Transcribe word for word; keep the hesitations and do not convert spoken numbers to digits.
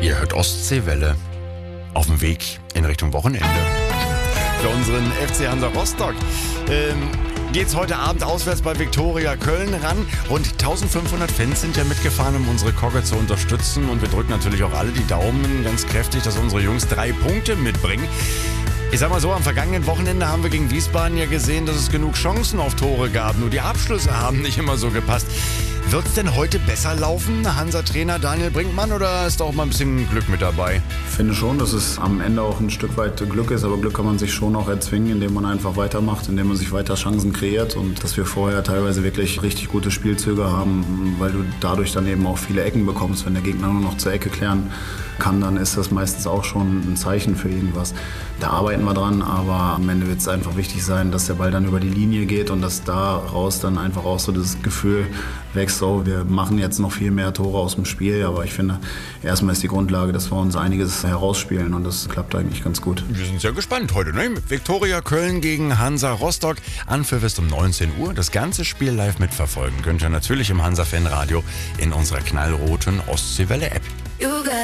Ihr hört Ostseewelle auf dem Weg in Richtung Wochenende. Für unseren F C Hansa Rostock ähm, geht's heute Abend auswärts bei Viktoria Köln ran. Rund eintausendfünfhundert Fans sind ja mitgefahren, um unsere Kogge zu unterstützen. Und wir drücken natürlich auch alle die Daumen ganz kräftig, dass unsere Jungs drei Punkte mitbringen. Ich sag mal so, am vergangenen Wochenende haben wir gegen Wiesbaden ja gesehen, dass es genug Chancen auf Tore gab. Nur die Abschlüsse haben nicht immer so gepasst. Wird es denn heute besser laufen, Hansa-Trainer Daniel Brinkmann, oder ist da auch mal ein bisschen Glück mit dabei? Ich finde schon, dass es am Ende auch ein Stück weit Glück ist, aber Glück kann man sich schon auch erzwingen, indem man einfach weitermacht, indem man sich weiter Chancen kreiert und dass wir vorher teilweise wirklich richtig gute Spielzüge haben, weil du dadurch dann eben auch viele Ecken bekommst. Wenn der Gegner nur noch zur Ecke klären kann, dann ist das meistens auch schon ein Zeichen für irgendwas. Da arbeiten wir dran, aber am Ende wird es einfach wichtig sein, dass der Ball dann über die Linie geht und dass daraus dann einfach auch so das Gefühl wächst, so, wir machen jetzt noch viel mehr Tore aus dem Spiel, aber ich finde, erstmal ist die Grundlage, dass wir uns einiges herausspielen und das klappt eigentlich ganz gut. Wir sind sehr gespannt heute, ne? Mit Viktoria Köln gegen Hansa Rostock. Anpfiff ist um neunzehn Uhr. Das ganze Spiel live mitverfolgen könnt ihr natürlich im Hansa-Fanradio in unserer knallroten Ostseewelle-App.